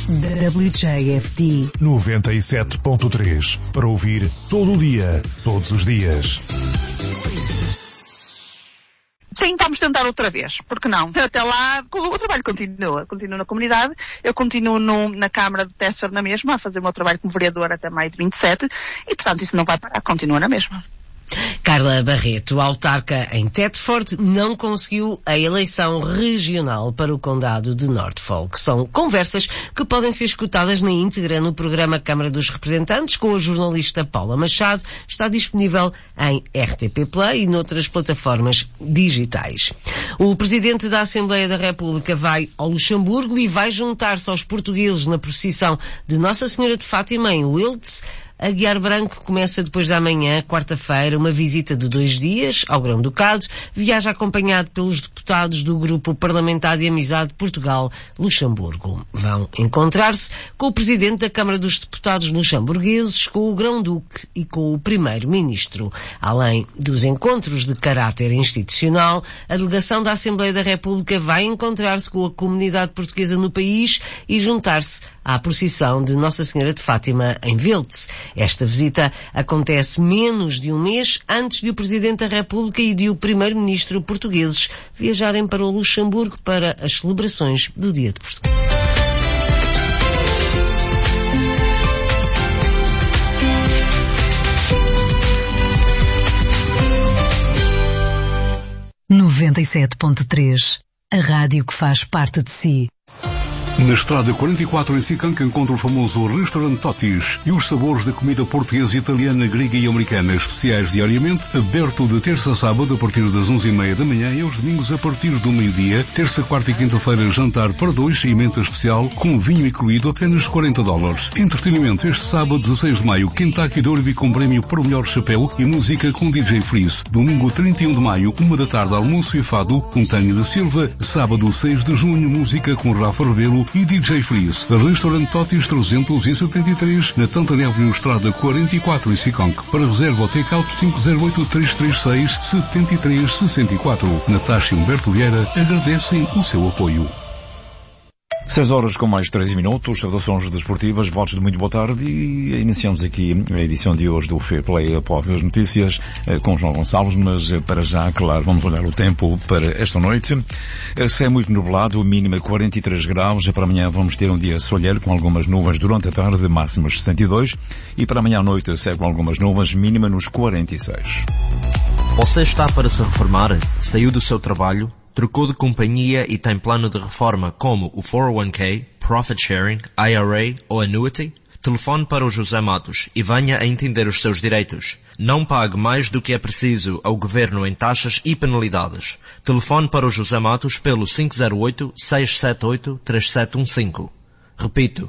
WJFD 97.3 para ouvir todo o dia, todos os dias. Sim, vamos tentar outra vez, porque não? Até lá, o trabalho continua na comunidade, eu continuo na Câmara de Tester na mesma, a fazer o meu trabalho como vereador até maio de 27, e portanto isso não vai parar, continua na mesma. Carla Barreto, autarca em Thetford, não conseguiu a eleição regional para o condado de Norfolk. São conversas que podem ser escutadas na íntegra no programa Câmara dos Representantes com a jornalista Paula Machado. Está disponível em RTP Play e noutras plataformas digitais. O Presidente da Assembleia da República vai ao Luxemburgo e vai juntar-se aos portugueses na procissão de Nossa Senhora de Fátima em Wiltz. A Guiar Branco começa depois da manhã, quarta-feira, uma visita de 2 dias ao Grão-Ducado. Viaja acompanhado pelos deputados do Grupo Parlamentar de Amizade Portugal-Luxemburgo. Vão encontrar-se com o Presidente da Câmara dos Deputados luxemburgueses, com o Grão-Duque e com o Primeiro-Ministro. Além dos encontros de caráter institucional, a delegação da Assembleia da República vai encontrar-se com a comunidade portuguesa no país e juntar-se à procissão de Nossa Senhora de Fátima em Wiltz. Esta visita acontece menos de um mês antes de o Presidente da República e de o Primeiro-Ministro portugueses viajarem para o Luxemburgo para as celebrações do Dia de Portugal. .3, a rádio que faz parte de si. Na estrada 44 em Sicanca encontra o famoso restaurante Totis e os sabores da comida portuguesa, italiana, grega e americana, especiais diariamente, aberto de terça a sábado a partir das 11h30 da manhã e aos domingos a partir do meio-dia, terça, quarta e quinta-feira jantar para 2 e emenda especial com vinho incluído apenas $40. Entretenimento este sábado 16 de maio, Kentucky Derby com prémio para o melhor chapéu e música com DJ Freeze. Domingo 31 de maio, 1 da tarde, almoço e fado com Tânia da Silva. Sábado 6 de junho, música com Rafa Rebelo e DJ Freeze. Restaurante Totis 373 na Tantana Avenue Estrada 44 em Siconque. Para reserva ou take-out 508-336-7364. Natasha e Humberto Vieira agradecem o seu apoio. 6 horas com mais 13 minutos, saudações desportivas, votos de muito boa tarde e iniciamos aqui a edição de hoje do Fair Play após as notícias com João Gonçalves, mas para já, claro, vamos olhar o tempo para esta noite. Céu muito nublado, mínima 43 graus, para amanhã vamos ter um dia soalheiro com algumas nuvens durante a tarde, máximas 62 e para amanhã à noite céu com algumas nuvens, mínima nos 46. Você está para se reformar? Saiu do seu trabalho? Trocou de companhia e tem plano de reforma como o 401k, Profit Sharing, IRA ou Annuity? Telefone para o José Matos e venha a entender os seus direitos. Não pague mais do que é preciso ao Governo em taxas e penalidades. Telefone para o José Matos pelo 508-678-3715. Repito,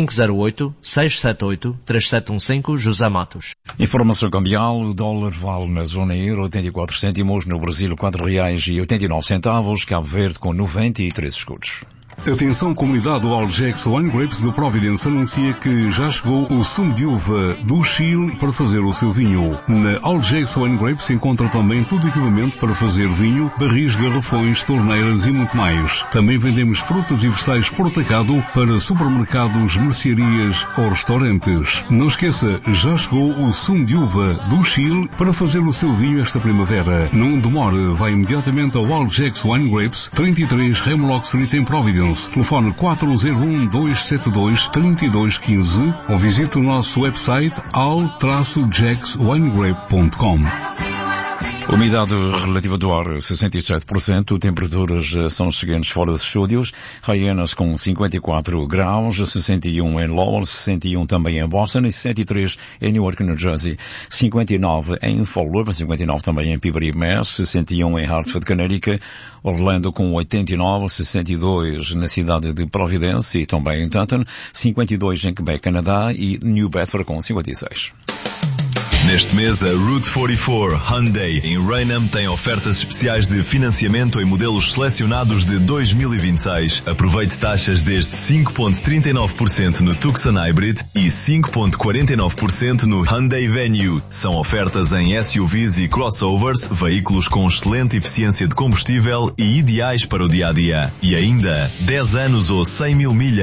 508-678-3715, José Matos. Informação cambial, o dólar vale na zona euro 84 cêntimos, no Brasil R$4,89, Cabo Verde com 93 escudos. Atenção, comunidade do Algex Wine Grapes do Providence anuncia que já chegou o sumo de uva do Chile para fazer o seu vinho. Na Algex Wine Grapes se encontra também todo o equipamento para fazer vinho, barris, garrafões, torneiras e muito mais. Também vendemos frutas e vegetais por atacado para supermercados, mercearias ou restaurantes. Não esqueça, já chegou o sumo de uva do Chile para fazer o seu vinho esta primavera. Não demore, vá imediatamente ao Algex Wine Grapes, 33 Hemlock Street em Providence. Telefone 401-272-3215 ou visite o nosso website al-jackswinegrape.com. Umidade relativa do ar 67%, temperaturas são as seguintes fora dos estúdios: Hyannis com 54 graus, 61 em Lowell, 61 também em Boston e 63 em Newark, New Jersey, 59 em Fall River, 59 também em Peabody, Mass, 61 em Hartford, Connecticut, Orlando com 89, 62 na cidade de Providence e também em Taunton, 52 em Quebec, Canadá e New Bedford com 56. Neste mês, a Route 44 Hyundai em Raynham tem ofertas especiais de financiamento em modelos selecionados de 2026. Aproveite taxas desde 5,39% no Tucson Hybrid e 5,49% no Hyundai Venue. São ofertas em SUVs e crossovers, veículos com excelente eficiência de combustível e ideais para o dia-a-dia. E ainda, 10 anos ou 100 mil milhas